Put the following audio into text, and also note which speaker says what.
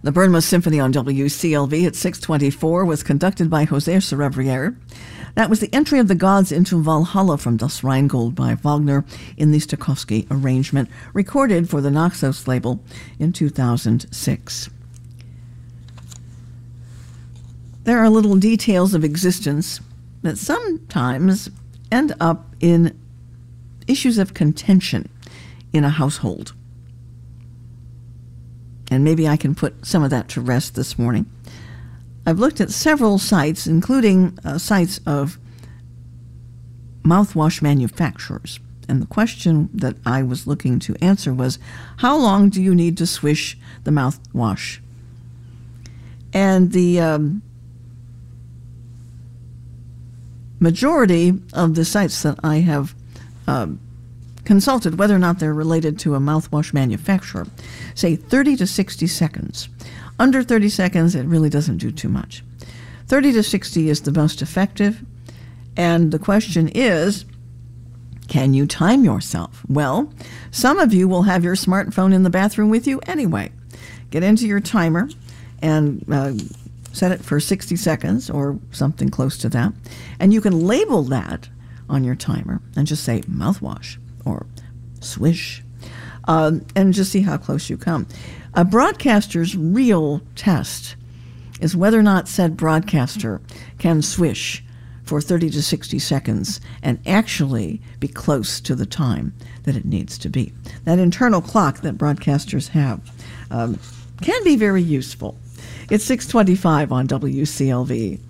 Speaker 1: The Burnmouth Symphony on WCLV at 6:24 was conducted by José Cerebriere. That was the entry of the gods into Valhalla from Das Rheingold by Wagner in the Stokowski arrangement, recorded for the Naxos label in 2006. There are little details of existence that sometimes end up in issues of contention in a household. And maybe I can put some of that to rest this morning. I've looked at several sites, including sites of mouthwash manufacturers. And the question that I was looking to answer was, how long do you need to swish the mouthwash? And the majority of the sites that I have consulted, whether or not they're related to a mouthwash manufacturer, say 30 to 60 seconds. Under 30 seconds, it really doesn't do too much. 30 to 60 is the most effective. And the question is, can you time yourself? Well, some of you will have your smartphone in the bathroom with you anyway. Get into your timer and set it for 60 seconds or something close to that. And you can label that on your timer and just say mouthwash or swish, and just see how close you come. A broadcaster's real test is whether or not said broadcaster can swish for 30 to 60 seconds and actually be close to the time that it needs to be. That internal clock that broadcasters have can be very useful. It's 6:25 on WCLV.